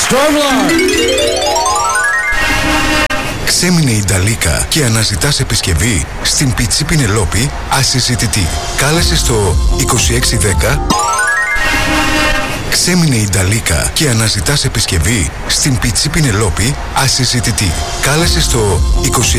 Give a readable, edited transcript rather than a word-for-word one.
Stormlord. Ξέμεινε η Νταλίκα και αναζητάς επισκευή στην Πιτσί Πινελόπη ασυζητητή. Κάλεσε στο 2610. Ξέμεινε η Νταλίκα και αναζητάς επισκευή στην Πιτσί Πινελόπη ασυζητητή. Κάλεσε στο